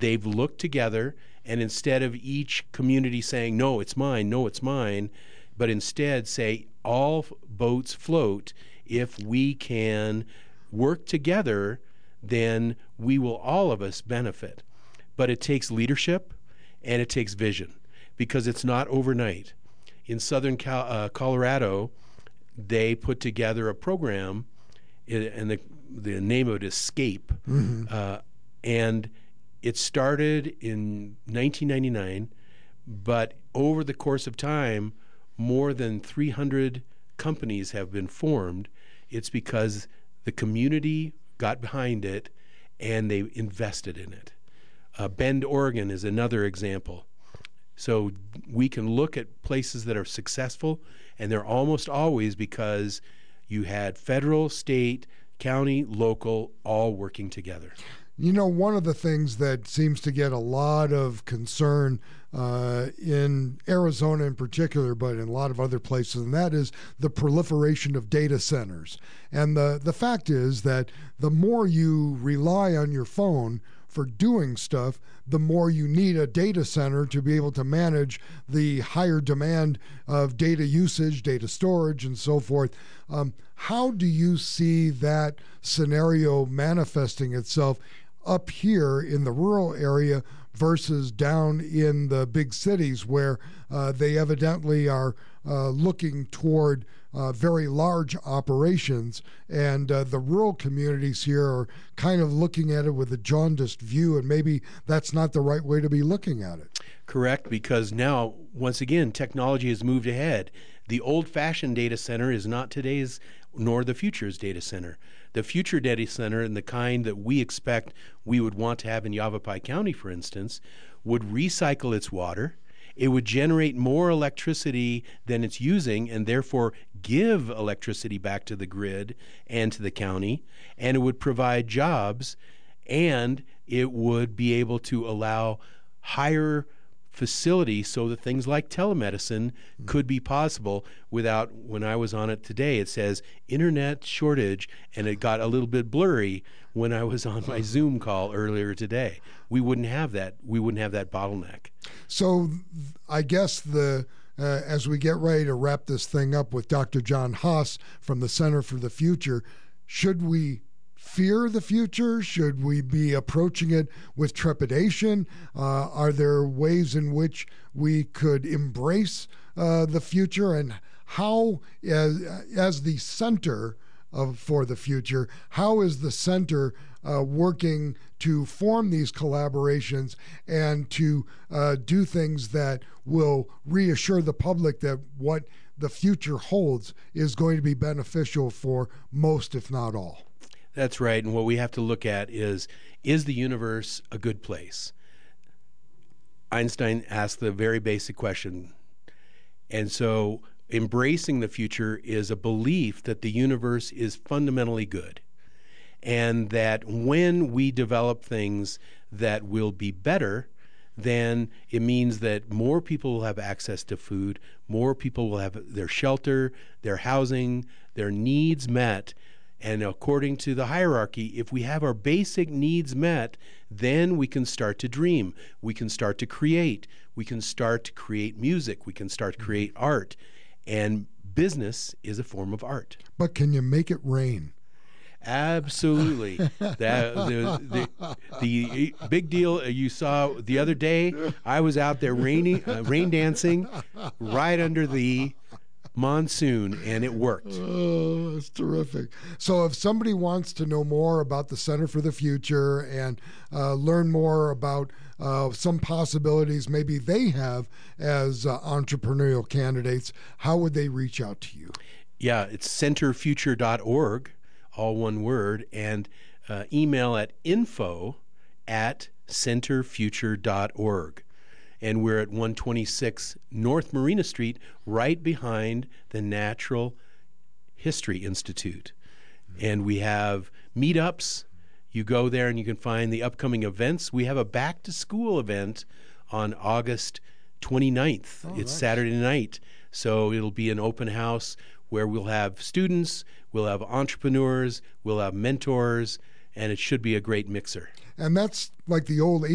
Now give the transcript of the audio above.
they've looked together, and instead of each community saying, no, it's mine, no, it's mine, but instead say all boats float. If we can work together, then we will all of us benefit. But it takes leadership and it takes vision, because it's not overnight. In southern Colorado, they put together a program, and the name of it is SCAPE, and it started in 1999, but over the course of time, more than 300 companies have been formed. It's because the community got behind it and they invested in it. Bend, Oregon is another example. So we can look at places that are successful, and they're almost always because you had federal, state, county, local, all working together. You know, one of the things that seems to get a lot of concern in Arizona in particular, but in a lot of other places, and that is the proliferation of data centers. And the fact is that the more you rely on your phone for doing stuff, the more you need a data center to be able to manage the higher demand of data usage, data storage, and so forth. How do you see that scenario manifesting itself up here in the rural area versus down in the big cities, where they evidently are looking toward very large operations, and the rural communities here are kind of looking at it with a jaundiced view, and maybe that's not the right way to be looking at it. Correct, because now, once again, technology has moved ahead. The old-fashioned data center is not today's nor the future's data center. The future data center, and the kind that we expect we would want to have in Yavapai County, for instance, would recycle its water. It would generate more electricity than it's using, and therefore give electricity back to the grid and to the county, and it would provide jobs, and it would be able to allow higher facilities so that things like telemedicine could be possible without, when I was on it today, it says internet shortage, and it got a little bit blurry when I was on my Zoom call earlier today. We wouldn't have that. We wouldn't have that bottleneck. So I guess as we get ready to wrap this thing up with Dr. John Haas from the Center for the Future, should we fear the future? Should we be approaching it with trepidation? Are there ways in which we could embrace the future? And how, as the center for the future, how is the center working to form these collaborations and to do things that will reassure the public that what the future holds is going to be beneficial for most, if not all? That's right. And what we have to look at is the universe a good place? Einstein asked the very basic question. And so embracing the future is a belief that the universe is fundamentally good, and that when we develop things that will be better, then it means that more people will have access to food, more people will have their shelter, their housing, their needs met. And according to the hierarchy, if we have our basic needs met, then we can start to dream. We can start to create. We can start to create music. We can start to create art. And business is a form of art. But can you make it rain? Absolutely. The big deal you saw the other day, I was out there rain dancing right under the monsoon, and it worked. Oh, that's terrific. So if somebody wants to know more about the Center for the Future and learn more about some possibilities maybe they have as entrepreneurial candidates, how would they reach out to you? Yeah, it's centerfuture.org, all one word, and email at info@centerfuture.org. And we're at 126 North Marina Street, right behind the Natural History Institute. And we have meetups. You go there and you can find the upcoming events. We have a back-to-school event on August 29th. It's nice. Saturday night. So it'll be an open house where we'll have students, we'll have entrepreneurs, we'll have mentors, and it should be a great mixer. And that's like the old